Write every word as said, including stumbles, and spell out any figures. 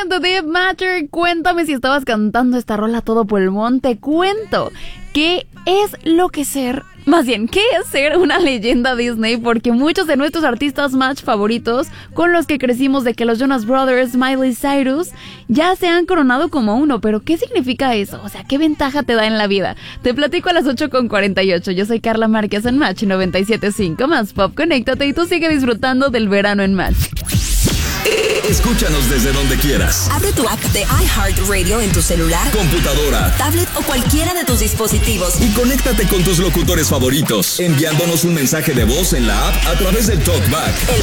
in the Deep Matter. Cuéntame si estabas cantando esta rola a todo pulmón. Te cuento qué es lo que ser, más bien, qué es ser una leyenda Disney, porque muchos de nuestros artistas match favoritos con los que crecimos de que los Jonas Brothers, Miley Cyrus, ya se han coronado como uno. Pero ¿qué significa eso? O sea, ¿qué ventaja te da en la vida? Te platico a las ocho con cuarenta y ocho. Yo soy Carla Márquez en Match noventa y siete punto cinco. Más Pop, conéctate y tú sigue disfrutando del verano en Match. Escúchanos desde donde quieras. Abre tu app de iHeartRadio en tu celular, computadora, tablet o cualquiera de tus dispositivos y conéctate con tus locutores favoritos, enviándonos un mensaje de voz en la app a través del TalkBack. El